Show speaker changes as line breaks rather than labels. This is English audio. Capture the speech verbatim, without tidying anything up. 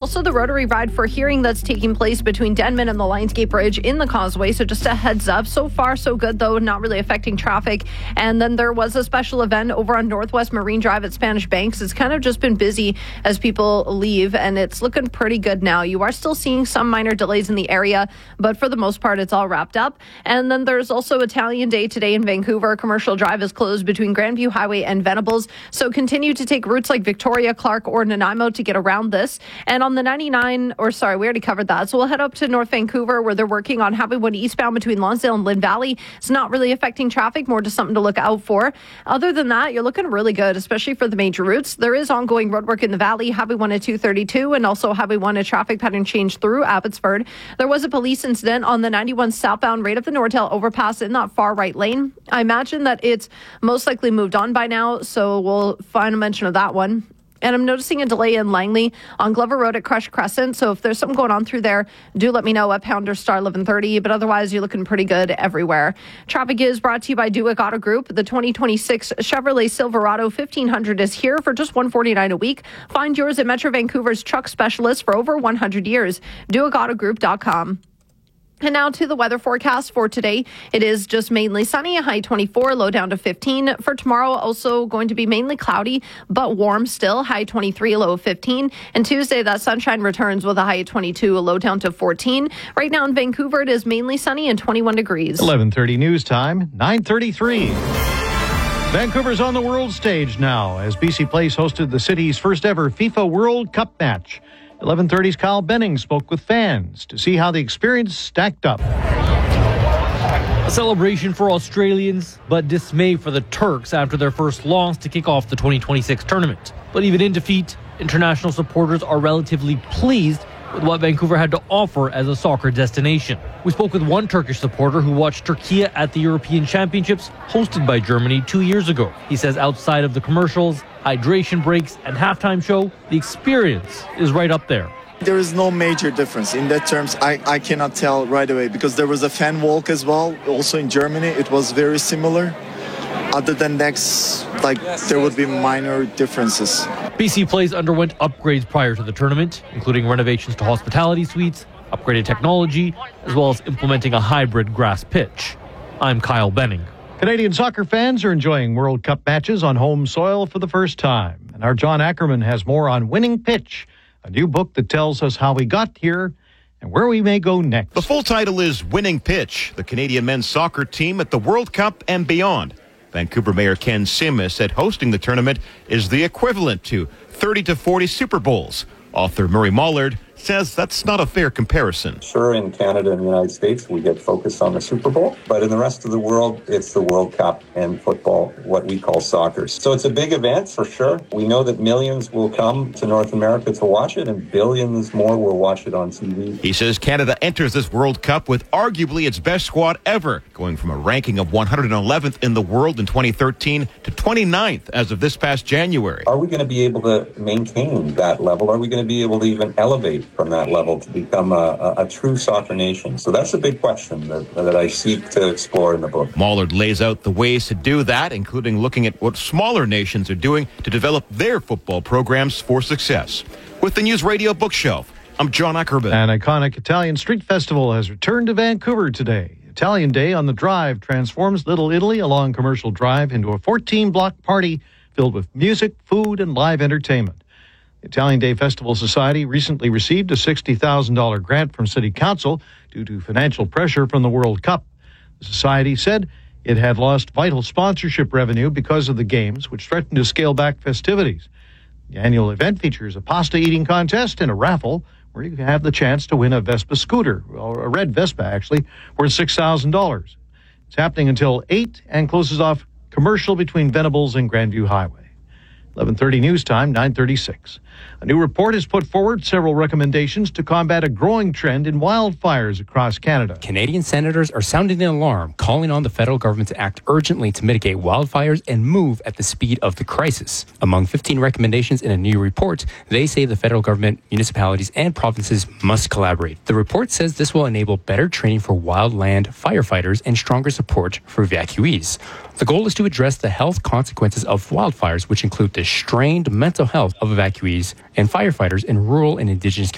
also the Rotary Ride for Hearing that's taking place between Denman and the Lionsgate Bridge in the Causeway. So just a heads up. So far, so good, though, not really affecting traffic. And then there was a special event over on Northwest Marine Drive at Spanish Banks. It's kind of just been busy as people leave, and it's looking pretty good now. You are still seeing some minor delays in the area, but for the most part, it's all wrapped up. And then there's also Italian Day today in Vancouver. Commercial Drive is closed between Grandview Highway and Venables. So continue to take routes like Victoria, Clark, or Nanaimo to get around this. And on the ninety-nine, or sorry, we already covered that. So we'll head up to North Vancouver where they're working on Highway one eastbound between Lonsdale and Lynn Valley. It's not really affecting traffic, more just something to look out for. Other than that, you're looking really good, especially for the major routes. There is ongoing roadwork in the Valley, Highway one at two thirty-two, and also Highway one a traffic pattern change through Abbotsford. There was a police incident on the ninety-one southbound right of the Nortel overpass in that far right lane. I imagine that it's most likely moved on by now, so we'll find a mention of that one. And I'm noticing a delay in Langley on Glover Road at Crush Crescent. So if there's something going on through there, do let me know at Pounder Star eleven thirty. But otherwise, you're looking pretty good everywhere. Traffic is brought to you by Duick Auto Group. The twenty twenty-six Chevrolet Silverado fifteen hundred is here for just one hundred forty-nine dollars a week. Find yours at Metro Vancouver's truck specialist for over one hundred years. Duick Auto Group dot com. And now to the weather forecast for today. It is just mainly sunny, a high twenty-four, low down to fifteen. For tomorrow, also going to be mainly cloudy, but warm still, high twenty-three, low of fifteen. And Tuesday, that sunshine returns with a high of twenty-two, a low down to fourteen. Right now in Vancouver, it is mainly sunny and twenty-one degrees.
eleven thirty news time, nine thirty-three. Vancouver's on the world stage now as B C Place hosted the city's first ever FIFA World Cup match. eleven thirty's Kyle Benning spoke with fans to see how the experience stacked up.
A celebration for Australians, but dismay for the Turks after their first loss to kick off the twenty twenty-six tournament. But even in defeat, international supporters are relatively pleased with what Vancouver had to offer as a soccer destination. We spoke with one Turkish supporter who watched Turkey at the European Championships hosted by Germany two years ago. He says outside of the commercials, hydration breaks, and halftime show, the experience is right up there.
There is no major difference. In that terms, I, I cannot tell right away because there was a fan walk as well. Also in Germany, it was very similar. Other than next, like, there would be minor differences.
B C Place underwent upgrades prior to the tournament, including renovations to hospitality suites, upgraded technology, as well as implementing a hybrid grass pitch. I'm Kyle Benning.
Canadian soccer fans are enjoying World Cup matches on home soil for the first time. And our John Ackerman has more on Winning Pitch, a new book that tells us how we got here and where we may go next.
The full title is Winning Pitch, the Canadian men's soccer team at the World Cup and beyond. Vancouver Mayor Ken Simas said hosting the tournament is the equivalent to thirty to forty Super Bowls. Author Murray Mollard says that's not a fair comparison.
Sure, in Canada and the United States, we get focused on the Super Bowl, but in the rest of the world, it's the World Cup and football, what we call soccer. So it's a big event for sure. We know that millions will come to North America to watch it, and billions more will watch it on T V.
He says Canada enters this World Cup with arguably its best squad ever, going from a ranking of one hundred eleventh in the world in twenty thirteen to twenty-ninth as of this past January.
Are we going to be able to maintain that level? Are we going to be able to even elevate from that level to become a, a, a true soccer nation? So that's a big question that, that I seek to explore in the book.
Mollard lays out the ways to do that, including looking at what smaller nations are doing to develop their football programs for success. With the News Radio Bookshelf, I'm John Ackerman.
An iconic Italian street festival has returned to Vancouver today. Italian Day on the Drive transforms Little Italy along Commercial Drive into a fourteen-block party filled with music, food, and live entertainment. The Italian Day Festival Society recently received a sixty thousand dollars grant from City Council due to financial pressure from the World Cup. The Society said it had lost vital sponsorship revenue because of the games, which threatened to scale back festivities. The annual event features a pasta eating contest and a raffle where you have the chance to win a Vespa scooter, or a red Vespa actually, worth six thousand dollars. It's happening until eight and closes off Commercial between Venables and Grandview Highway. eleven thirty news time, nine thirty-six. A new report has put forward several recommendations to combat a growing trend in wildfires across Canada.
Canadian senators are sounding the alarm, calling on the federal government to act urgently to mitigate wildfires and move at the speed of the crisis. Among fifteen recommendations in a new report, they say the federal government, municipalities, and provinces must collaborate. The report says this will enable better training for wildland firefighters and stronger support for evacuees. The goal is to address the health consequences of wildfires, which include the strained mental health of evacuees and firefighters in rural and Indigenous communities.